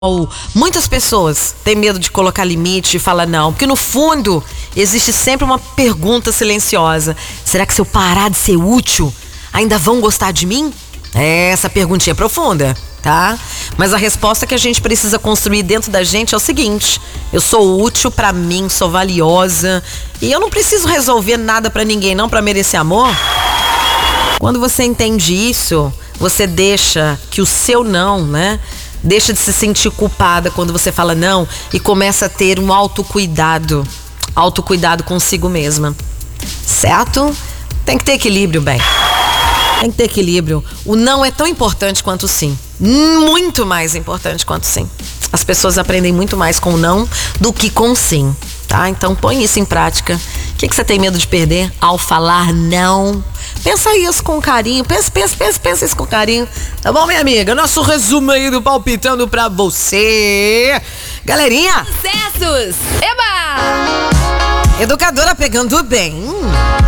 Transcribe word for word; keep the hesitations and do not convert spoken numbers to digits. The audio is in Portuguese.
Muitas pessoas têm medo de colocar limite e falar não, porque no fundo existe sempre uma pergunta silenciosa: será que se eu parar de ser útil, ainda vão gostar de mim? É, essa perguntinha é profunda, tá? Mas a resposta que a gente precisa construir dentro da gente é o seguinte: eu sou útil pra mim, sou valiosa e eu não preciso resolver nada pra ninguém não pra merecer amor. Quando você entende isso, você deixa que o seu não, né? Deixa de se sentir culpada quando você fala não e começa a ter um autocuidado. Autocuidado consigo mesma. Certo? Tem que ter equilíbrio, bem. Tem que ter equilíbrio. O não é tão importante quanto o sim. Muito mais importante quanto o sim. As pessoas aprendem muito mais com o não do que com o sim, tá? Então põe isso em prática. O que, que você tem medo de perder ao falar não? Pensa isso com carinho, pensa, pensa, pensa, pensa isso com carinho. Tá bom, minha amiga? Nosso resumo aí do Palpitando pra você. Galerinha! Sucessos! Eba! Educadora pegando bem.